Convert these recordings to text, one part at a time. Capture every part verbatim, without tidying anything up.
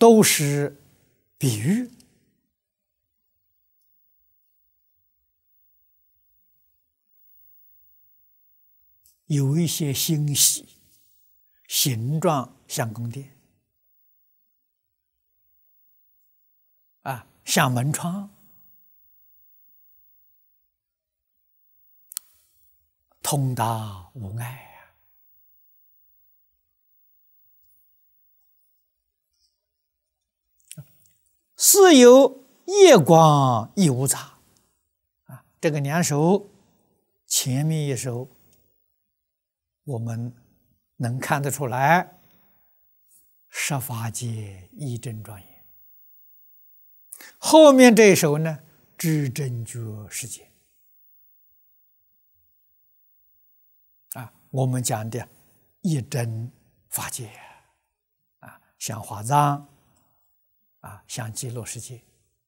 都是比喻，有一些星系形状像宫殿啊，像门窗，通达无碍。似有夜光亦无杂啊，这个两首前面一首我们能看得出来，十法界一真庄严。后面这一首呢，知真觉世界啊，我们讲的一真法界啊，像华藏。啊，像极乐世界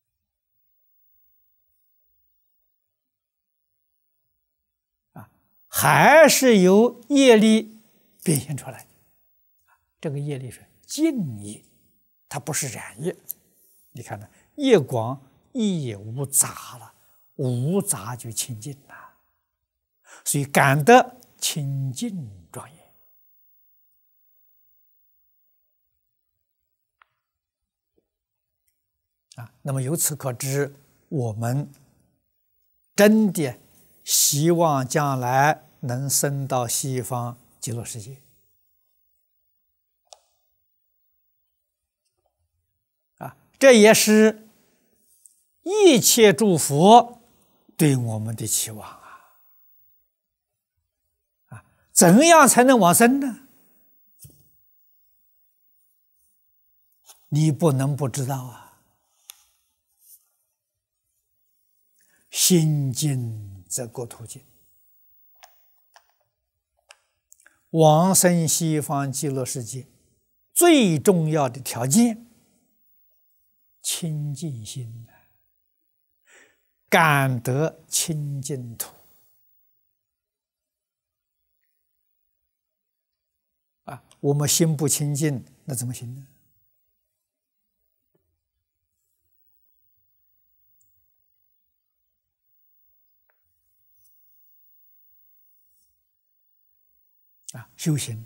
啊，还是由业力变现出来的。这个业力是净业，它不是染业。你看呢，业广亦无杂了，无杂就清净了，所以感得清净庄严。啊，那么由此可知，我们真的希望将来能升到西方极乐世界。啊，这也是一切诸佛对我们的期望啊！啊，怎样才能往生呢？你不能不知道啊！心净则国土净，往生西方极乐世界最重要的条件，清净心，感得清净土啊！我们心不清净，那怎么行呢？啊，修行，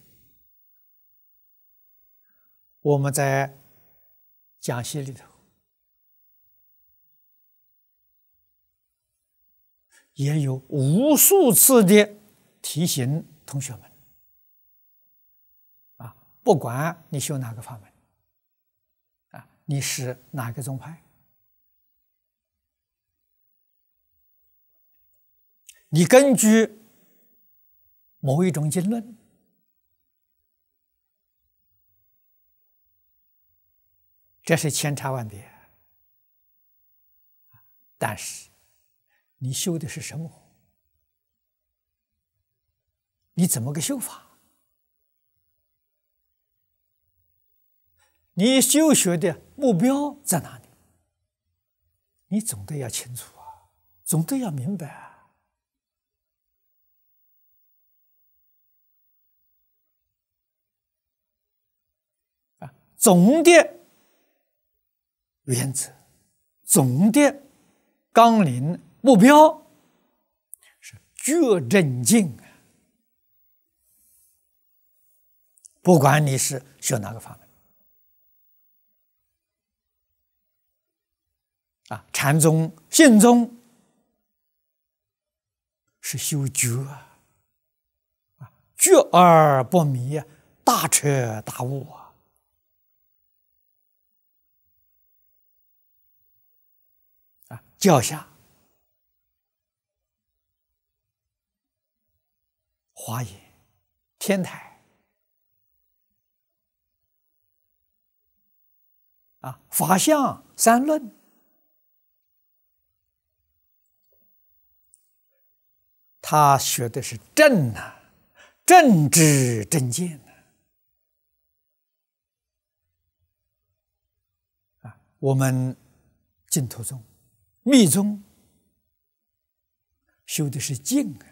我们在讲习里头也有无数次的提醒同学们啊，不管你修哪个法门啊，你是哪个宗派，你根据某一种经论，这是千差万别，但是你修的是什么？你怎么个修法？你修学的目标在哪里？你总得要清楚啊，总得要明白啊。总的原则，总的纲领目标是觉正净啊！不管你是学哪个法门啊，禅宗、信宗是修觉啊，觉而不迷啊，大彻大悟啊。啊，教下华严、天台啊，法相三论，他学的是正啊，正知正见啊。啊，我们净土宗、密宗修的是静啊，